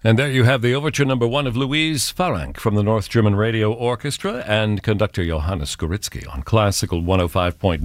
And there you have the Overture No. 1 of Louise Farranc from the North German Radio Orchestra and conductor Johannes Goritsky on Classical 105.9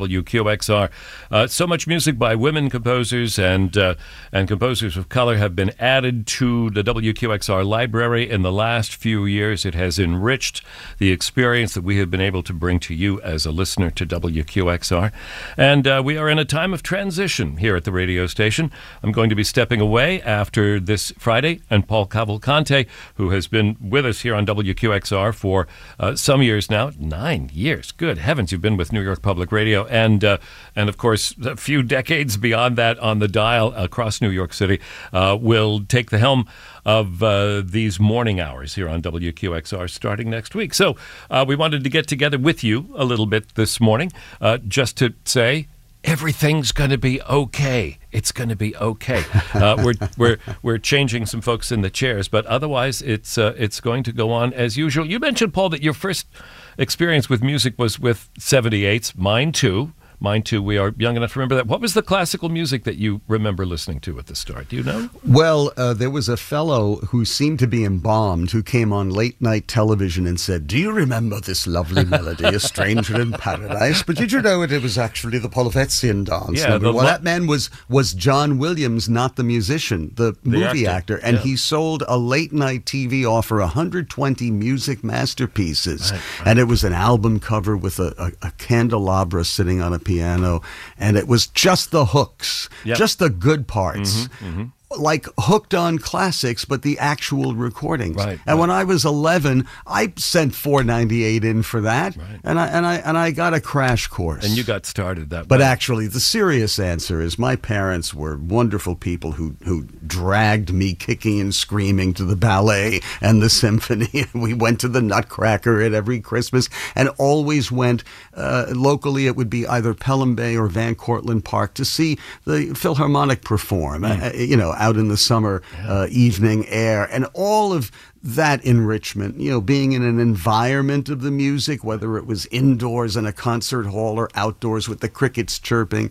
WQXR. So much music by women composers and composers of color have been added to the WQXR library in the last few years. It has enriched the experience that we have been able to bring to you as a listener to WQXR. And we are in a time of transition here at the radio station. I'm going to be stepping away after this Friday, and Paul Cavalcante, who has been with us here on WQXR for some years now, 9 years. Good heavens, you've been with New York Public Radio, and of course, a few decades beyond that on the dial across New York City, will take the helm of these morning hours here on WQXR starting next week. So we wanted to get together with you a little bit this morning just to say, everything's going to be okay. It's going to be okay. We're changing some folks in the chairs, but otherwise it's going to go on as usual. You mentioned, Paul, that your first experience with music was with 78s. Mine too. We are young enough to remember that. What was the classical music that you remember listening to at the start? Do you know? Well, there was a fellow who seemed to be embalmed who came on late night television and said, "Do you remember this lovely melody, A Stranger in Paradise?" But did you know it was actually the Polvetzian dance? Yeah, well, that man was John Williams, not the musician, the movie actor. And he sold a late night TV offer 120 music masterpieces. Right. And it was an album cover with a candelabra sitting on a piano, and it was just the hooks, just the good parts. Like Hooked on Classics, but the actual recordings. Right, and when I was 11, I sent $4.98 in for that, and I got a crash course. And you got started that way. But actually, the serious answer is my parents were wonderful people who dragged me kicking and screaming to the ballet and the symphony. We went to the Nutcracker at every Christmas, and always went locally. It would be either Pelham Bay or Van Cortlandt Park to see the Philharmonic perform. Out in the summer evening air, and all of that enrichment, being in an environment of the music, whether it was indoors in a concert hall or outdoors with the crickets chirping,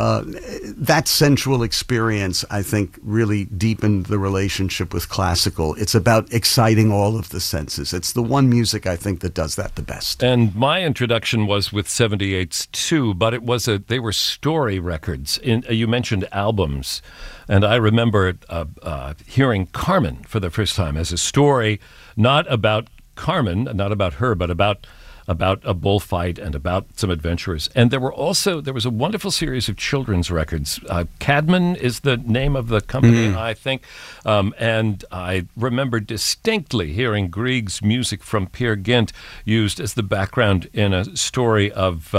that sensual experience, I think, really deepened the relationship with classical. It's about exciting all of the senses. It's the one music, I think, that does that the best. And my introduction was with 78s too, but they were story records. You mentioned albums. And I remember hearing Carmen for the first time as a story, not about Carmen, not about her, but about a bullfight and about some adventurers. And there was a wonderful series of children's records. Cadman is the name of the company, I think. And I remember distinctly hearing Grieg's music from Peer Gynt used as the background in a story of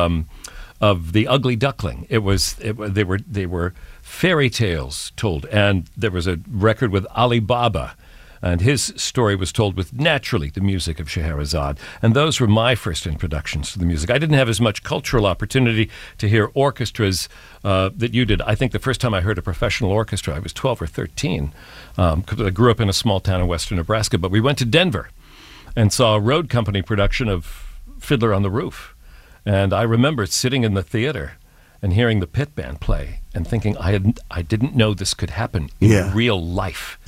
The Ugly Duckling. They were fairy tales told, and there was a record with Ali Baba, and his story was told with, naturally, the music of Scheherazade. And those were my first introductions to the music. I didn't have as much cultural opportunity to hear orchestras that you did. I think the first time I heard a professional orchestra, I was 12 or 13, because I grew up in a small town in western Nebraska, but we went to Denver and saw a road company production of Fiddler on the Roof. And I remember sitting in the theater and hearing the pit band play and thinking, I didn't know this could happen in real life.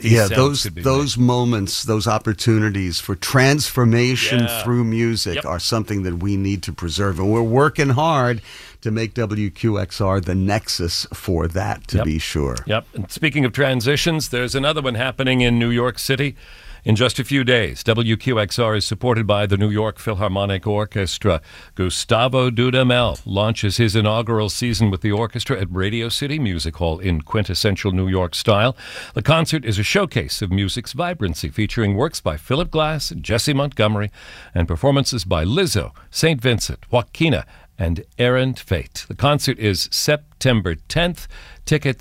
Those moments, those opportunities for transformation through music are something that we need to preserve. And we're working hard to make WQXR the nexus for that, to be sure. And speaking of transitions, there's another one happening in New York City. In just a few days, WQXR is supported by the New York Philharmonic Orchestra. Gustavo Dudamel launches his inaugural season with the orchestra at Radio City Music Hall in quintessential New York style. The concert is a showcase of music's vibrancy, featuring works by Philip Glass and Jesse Montgomery, and performances by Lizzo, St. Vincent, Joaquina, and Errant Fate. The concert is September 10th. Tickets